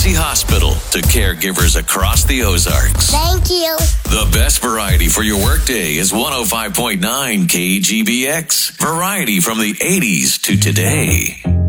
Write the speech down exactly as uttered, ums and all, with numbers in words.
Mercy Hospital to caregivers across the Ozarks. Thank you. The best variety for your workday is one oh five point nine K G B X. Variety from the eighties to today.